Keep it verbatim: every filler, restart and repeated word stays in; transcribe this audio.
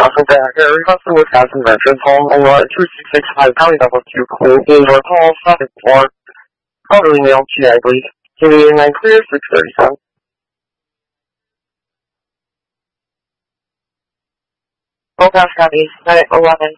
Castle back. Area Hustle, Wisconsin Veterans Home, O R two six six five, County Double Q, Queen, North Hall, second floor. Elderly male, G I, please. Give me nine clear, six thirty-seven. Overpass copy, nine eleven.